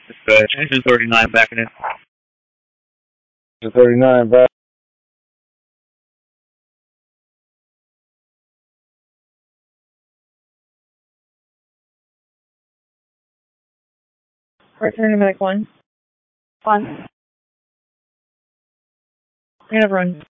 Engine 39 backing in. 39 back. Return to medic 1. 1. You're gonna run.